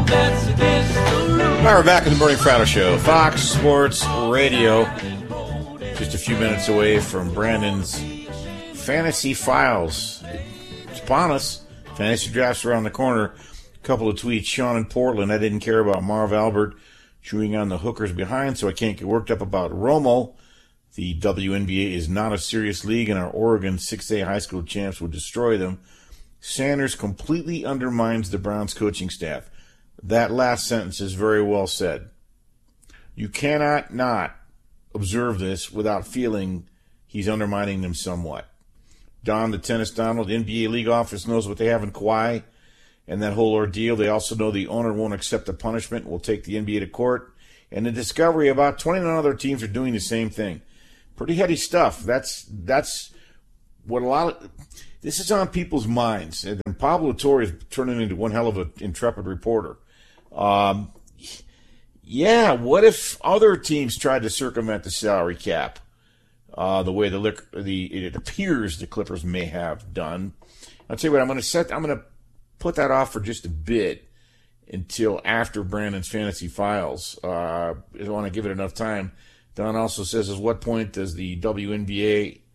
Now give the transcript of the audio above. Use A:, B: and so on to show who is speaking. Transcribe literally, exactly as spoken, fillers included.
A: bets against the rules.
B: All right, we're back in the Bernie Fratto Show, Fox Sports Radio. Just a few minutes away from Brandon's Fantasy Files. It's upon us. Fantasy drafts around the corner. A couple of tweets. Sean in Portland, I didn't care about Marv Albert chewing on the hookers behind, so I can't get worked up about Romo. The W N B A is not a serious league, and our Oregon six A high school champs would destroy them. Sanders completely undermines the Browns coaching staff. That last sentence is very well said. You cannot not observe this without feeling he's undermining them somewhat. Don, the tennis Donald, N B A league office knows what they have in Kawhi and that whole ordeal. They also know the owner won't accept the punishment, will take the N B A to court. And the discovery about twenty-nine other teams are doing the same thing. Pretty heady stuff. That's that's what a lot of this is on people's minds. And Pablo Torre is turning into one hell of an intrepid reporter. Um, yeah, what if other teams tried to circumvent the salary cap uh, the way the, the it appears the Clippers may have done? I'll tell you what, I'm going to set. I'm going to put that off for just a bit until after Brandon's Fantasy Files. Uh, I want to give it enough time. Don also says, at what point does the W N B A